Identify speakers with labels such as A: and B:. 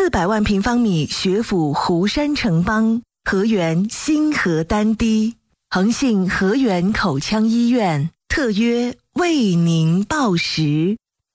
A: 400万平方米学府湖山城邦，河源新河丹堤，恒信河源口腔医院特约为您报时。